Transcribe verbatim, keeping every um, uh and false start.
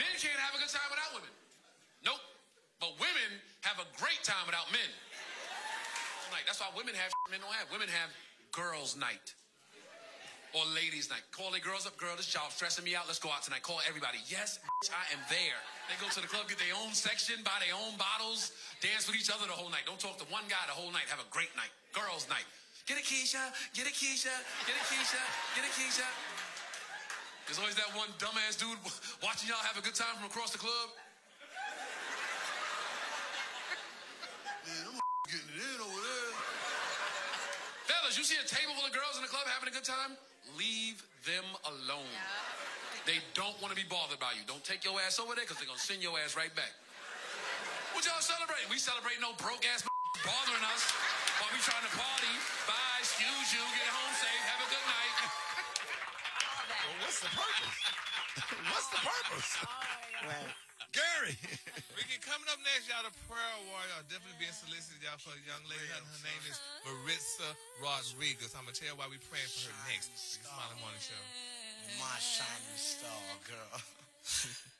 Men can't have a good time without women. Nope. But women have a great time without men. Like, that's why women have shit men don't have. Women have girls' night. Or ladies' night. Call their girls up. Girl, this job stressing me out. Let's go out tonight. Call everybody. Yes, bitch, I am there. They go to the club, get their own section, buy their own bottles, dance with each other the whole night. Don't talk to one guy the whole night. Have a great night. Girls' night. Get a Keisha. Get a Keisha. Get a Keisha. Get a Keisha. There's always that one dumbass dude watching y'all have a good time from across the club. Man, I'm getting it in over there. Fellas, you see a table full of girls in the club having a good time? Leave them alone. Yeah. They don't want to be bothered by you. Don't take your ass over there because they're going to send your ass right back. What y'all celebrating? We celebrate no broke ass bothering us while we trying to party. Bye, excuse you, get home safe, have a good night. Well, what's the purpose? What's the purpose? Oh, well, Gary. Ricky, coming up next, y'all, the prayer warrior are definitely being solicited, y'all, for a young lady. Her, her name is Maritza Rodriguez. I'm going to tell you why we're praying for her next. Smiley Morning Show. My shining star, girl.